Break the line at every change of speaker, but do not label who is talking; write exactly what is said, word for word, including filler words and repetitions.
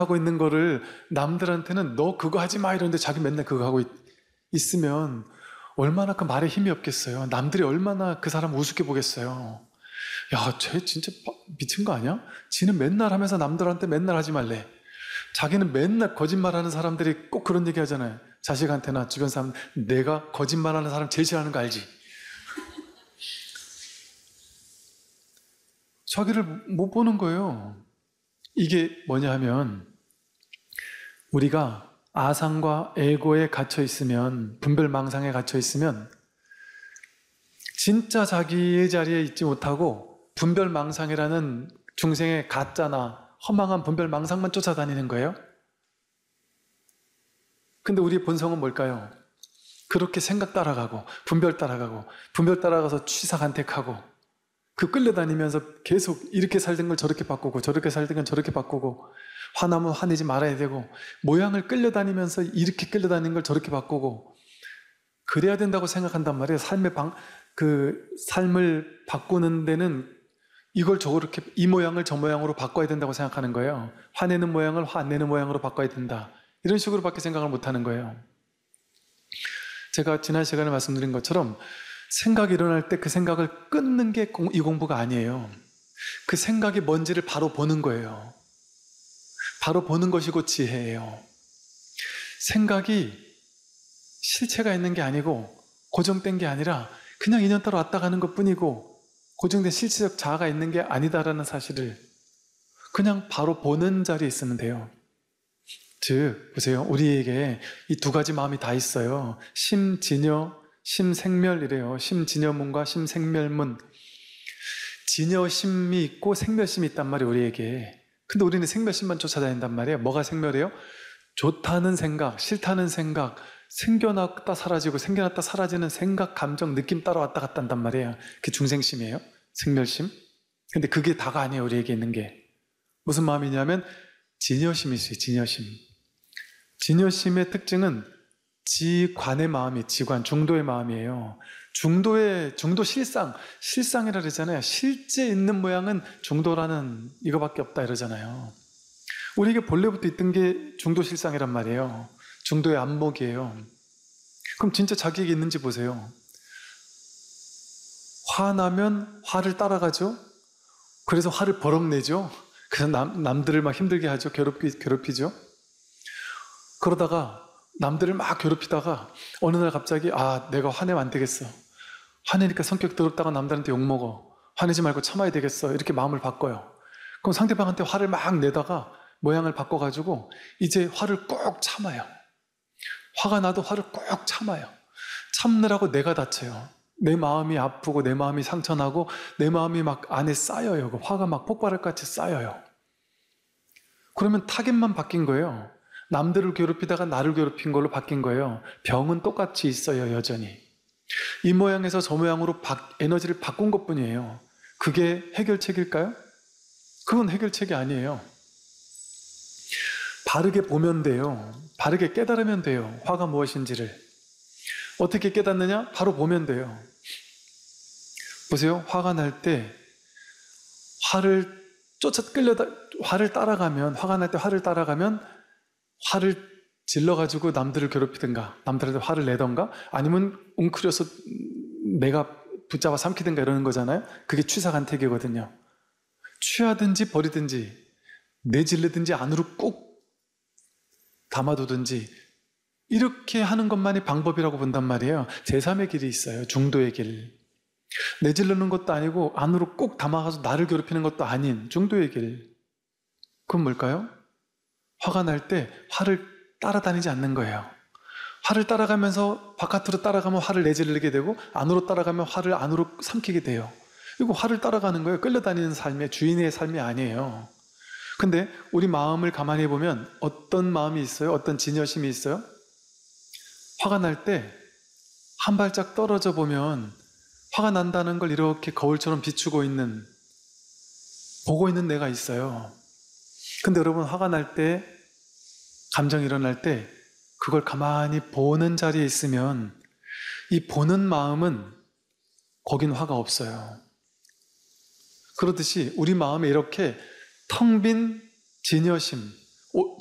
하고 있는 거를 남들한테는 너 그거 하지 마 이러는데 자기 맨날 그거 하고 있, 있으면 얼마나 그 말에 힘이 없겠어요. 남들이 얼마나 그 사람 우습게 보겠어요. 야, 쟤 진짜 미친 거 아니야? 지는 맨날 하면서 남들한테 맨날 하지 말래. 자기는 맨날 거짓말하는 사람들이 꼭 그런 얘기 하잖아요. 자식한테나 주변 사람, 내가 거짓말하는 사람 제일 싫어하는 거 알지? 자기를 못 보는 거예요. 이게 뭐냐 하면 우리가 아상과 에고에 갇혀 있으면, 분별망상에 갇혀 있으면 진짜 자기의 자리에 있지 못하고 분별망상이라는 중생의 가짜나 허망한 분별망상만 쫓아다니는 거예요. 근데 우리의 본성은 뭘까요? 그렇게 생각 따라가고 분별 따라가고 분별 따라가서 취사간택하고 그 끌려다니면서 계속 이렇게 살던 걸 저렇게 바꾸고 저렇게 살던 건 저렇게 바꾸고 화나면 화내지 말아야 되고 모양을 끌려다니면서 이렇게 끌려다니는 걸 저렇게 바꾸고 그래야 된다고 생각한단 말이에요. 삶의 방, 그 삶을 바꾸는 데는 이걸 저렇게 이 모양을 저 모양으로 바꿔야 된다고 생각하는 거예요. 화내는 모양을 화 안 내는 모양으로 바꿔야 된다. 이런 식으로밖에 생각을 못하는 거예요. 제가 지난 시간에 말씀드린 것처럼 생각이 일어날 때 그 생각을 끊는 게 이 공부가 아니에요. 그 생각이 뭔지를 바로 보는 거예요. 바로 보는 것이고 지혜예요. 생각이 실체가 있는 게 아니고 고정된 게 아니라 그냥 인연 따라 왔다 가는 것 뿐이고 고정된 실체적 자아가 있는 게 아니다라는 사실을 그냥 바로 보는 자리에 있으면 돼요. 즉, 보세요. 우리에게 이 두 가지 마음이 다 있어요. 심진여, 심생멸이래요. 심진여문과 심생멸문. 진여심이 있고 생멸심이 있단 말이에요, 우리에게. 근데 우리는 생멸심만 쫓아다닌단 말이에요. 뭐가 생멸이에요? 좋다는 생각, 싫다는 생각, 생겨났다 사라지고 생겨났다 사라지는 생각, 감정, 느낌 따라 왔다 갔다 한단 말이에요. 그게 중생심이에요. 생멸심. 근데 그게 다가 아니에요, 우리에게 있는 게. 무슨 마음이냐면 진여심이 있어요, 진여심. 진여심의 특징은 지관의 마음이, 지관, 중도의 마음이에요. 중도의, 중도 실상, 실상이라 그러잖아요. 실제 있는 모양은 중도라는 이거밖에 없다 이러잖아요. 우리에게 본래부터 있던 게 중도 실상이란 말이에요. 중도의 안목이에요. 그럼 진짜 자기에게 있는지 보세요. 화나면 화를 따라가죠? 그래서 화를 버럭 내죠? 그래서 남, 남들을 막 힘들게 하죠? 괴롭히, 괴롭히죠? 그러다가 남들을 막 괴롭히다가 어느 날 갑자기 아, 내가 화내면 안 되겠어. 화내니까 성격 더럽다가 남들한테 욕먹어. 화내지 말고 참아야 되겠어. 이렇게 마음을 바꿔요. 그럼 상대방한테 화를 막 내다가 모양을 바꿔가지고 이제 화를 꼭 참아요. 화가 나도 화를 꼭 참아요. 참느라고 내가 다쳐요. 내 마음이 아프고 내 마음이 상처나고 내 마음이 막 안에 쌓여요. 화가 막 폭발할 것 같이 쌓여요. 그러면 타겟만 바뀐 거예요. 남들을 괴롭히다가 나를 괴롭힌 걸로 바뀐 거예요. 병은 똑같이 있어요, 여전히. 이 모양에서 저 모양으로 바, 에너지를 바꾼 것뿐이에요. 그게 해결책일까요? 그건 해결책이 아니에요. 바르게 보면 돼요. 바르게 깨달으면 돼요. 화가 무엇인지를. 어떻게 깨닫느냐? 바로 보면 돼요. 보세요. 화가 날 때 화를 쫓아 끌려다 화를 따라가면 화가 날 때 화를 따라가면 화를 질러가지고 남들을 괴롭히든가 남들한테 화를 내던가 아니면 웅크려서 내가 붙잡아 삼키든가 이러는 거잖아요. 그게 취사간택이거든요. 취하든지 버리든지 내질르든지 안으로 꾹 담아두든지 이렇게 하는 것만이 방법이라고 본단 말이에요. 제삼의 길이 있어요. 중도의 길. 내질르는 것도 아니고 안으로 꼭 담아가서 나를 괴롭히는 것도 아닌 중도의 길. 그건 뭘까요? 화가 날 때 화를 따라다니지 않는 거예요. 화를 따라가면서 바깥으로 따라가면 화를 내지르게 되고 안으로 따라가면 화를 안으로 삼키게 돼요. 이거 화를 따라가는 거예요. 끌려다니는 삶의 주인의 삶이 아니에요. 근데 우리 마음을 가만히 보면 어떤 마음이 있어요? 어떤 진여심이 있어요? 화가 날 때 한 발짝 떨어져 보면 화가 난다는 걸 이렇게 거울처럼 비추고 있는, 보고 있는 내가 있어요. 근데 여러분, 화가 날 때, 감정이 일어날 때 그걸 가만히 보는 자리에 있으면 이 보는 마음은 거긴 화가 없어요. 그렇듯이 우리 마음에 이렇게 텅 빈 진여심 오,